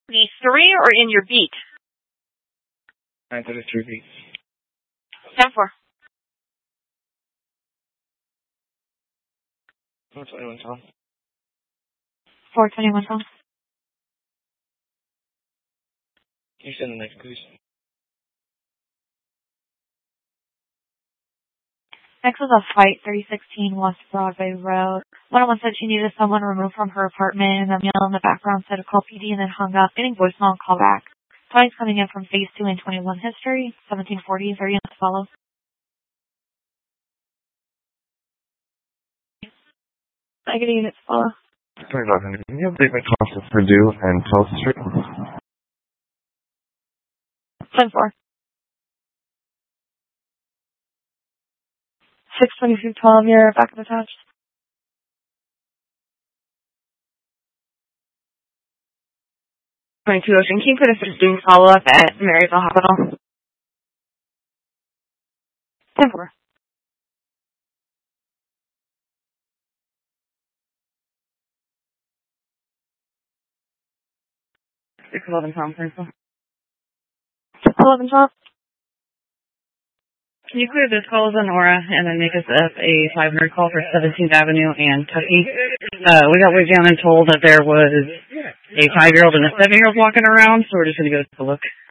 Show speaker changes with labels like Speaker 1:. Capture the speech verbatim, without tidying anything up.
Speaker 1: The three or in your beat?
Speaker 2: nine thirty-three beats.
Speaker 1: ten four.
Speaker 2: four twenty-one, Tom.
Speaker 1: four twenty-one, Tom.
Speaker 2: You send the next, please.
Speaker 1: Next was a fight, thirty sixteen West Broadway Road. one oh one said she needed someone removed from her apartment, and the male in the background said to call P D and then hung up, getting voicemail and call back. Tony's coming in from phase two and twenty-one history, seventeen forty, thirty units follow. Negative units follow.
Speaker 3: twenty-five hundred. Can you update my cost of Purdue and twelfth Street?
Speaker 1: ten four. six twenty-two twelve, you're back of attached. twenty-two Ocean, can you put a fifteen follow-up at Maryville Hospital? ten four. six eleven Tom, Princeton. six eleven Tom.
Speaker 4: Can you clear this call as an Aura and then make us up a five hundred call for seventeenth Avenue and Tucky? Uh, we got way down and told that there was a five-year-old and a seven-year-old walking around, so we're just going to go take a look.